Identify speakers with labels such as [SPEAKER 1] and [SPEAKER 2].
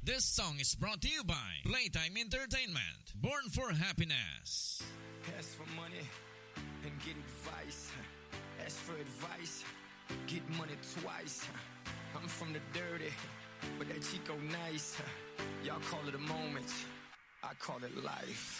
[SPEAKER 1] This song is brought to you by Playtime Entertainment. Born for happiness.
[SPEAKER 2] Ask for money and get advice. Ask for advice, get money twice. I'm from the dirty, but that Chico nice. Y'all call it a moment, I call it life.